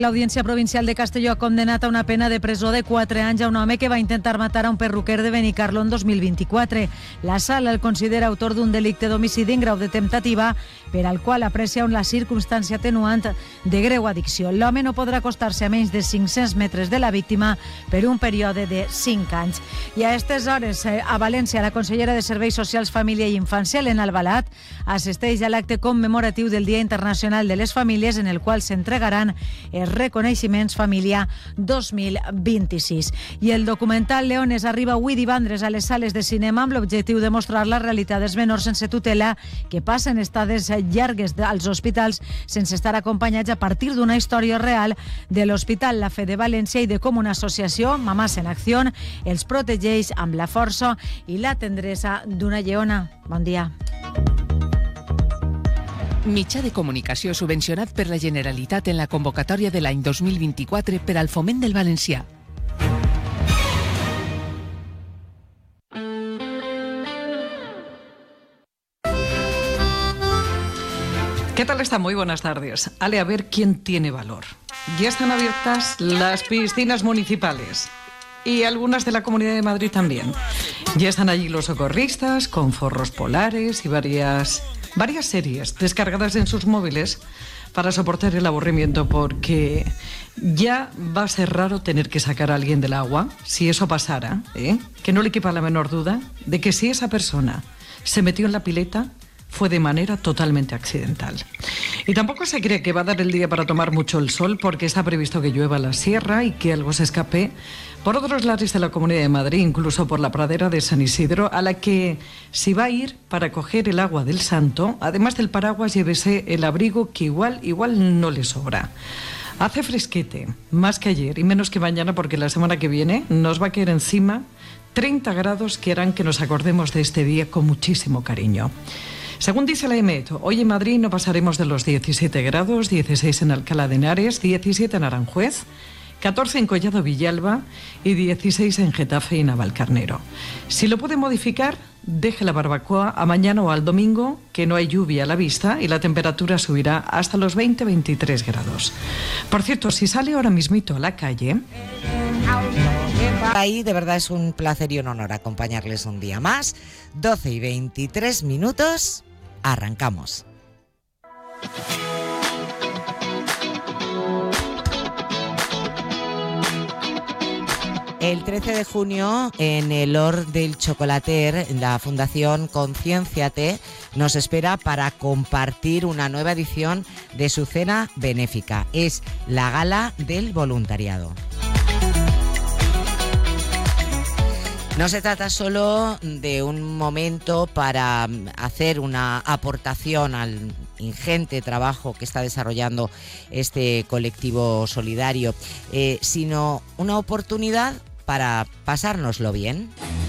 L'Audiència Provincial de Castelló ha condenat a una pena de presó de 4 anys a un home que va intentar matar a un perruquer de Benicarló en 2024. La sala el considera autor d'un delicte d'homicidi en grau de temptativa, per al qual aprecia la circumstància atenuant de greu addicció. L'home no podrà acostar-se a menys de 500 metres de la víctima per un període de 5 anys. I a aquestes hores, a València, la consellera de Serveis Socials, Família i Infància, Elena Albalat, assisteix a l'acte commemoratiu del Dia Internacional de les Famílies, en el qual s'entregaran els reconeixements Família 2026. I el documental Leones arriba avui divendres a les sales de cinema amb l'objectiu de mostrar la realitat dels menors sense tutela que passen estades llargues als hospitals sense estar acompanyats, a partir d'una història real de l'Hospital La Fe de València i de com una associació, Mamàs en Acció, els protegeix amb la força i la tendresa d'una lleona. Bon dia. Mitjà de comunicació subvencionat per la Generalitat en la convocatòria de l'any 2024 per al foment del valencià. ¿Qué tal están? Muy buenas tardes. Ale, a ver quién tiene valor. Ya están abiertas las piscinas municipales y algunas de la Comunidad de Madrid también. Ya están allí los socorristas con forros polares y varias series descargadas en sus móviles para soportar el aburrimiento, porque ya va a ser raro tener que sacar a alguien del agua. Si eso pasara, que no le quepa la menor duda de que si esa persona se metió en la pileta fue de manera totalmente accidental. Y tampoco se cree que va a dar el día para tomar mucho el sol, porque está previsto que llueva en la sierra y que algo se escape por otros lares de la Comunidad de Madrid, incluso por la pradera de San Isidro, a la que si va a ir para coger el agua del Santo, además del paraguas, llévese el abrigo que igual no le sobra. Hace fresquete, más que ayer y menos que mañana, porque la semana que viene nos va a caer encima 30 grados que harán que nos acordemos de este día con muchísimo cariño. Según dice la EMET, hoy en Madrid no pasaremos de los 17 grados, 16 en Alcalá de Henares, 17 en Aranjuez, 14 en Collado Villalba y 16 en Getafe y Navalcarnero. Si lo puede modificar, deje la barbacoa a mañana o al domingo, que no hay lluvia a la vista y la temperatura subirá hasta los 20-23 grados. Por cierto, si sale ahora mismito a la calle... Ahí de verdad es un placer y un honor acompañarles un día más. 12:23, arrancamos. El 13 de junio, en el Hort del Chocolater, la Fundación Concienciate nos espera para compartir una nueva edición de su cena benéfica. Es la Gala del Voluntariado. No se trata solo de un momento para hacer una aportación al ingente trabajo que está desarrollando este colectivo solidario, sino una oportunidad para pasárnoslo bien.